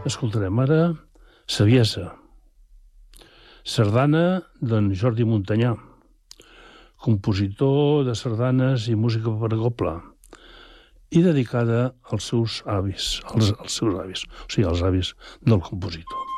Escoltarem ara Saviesa, sardana d'en Jordi Montanyà, compositor de sardanes i música per a cobla, i dedicada als seus avis, o sigui, als avis del compositor.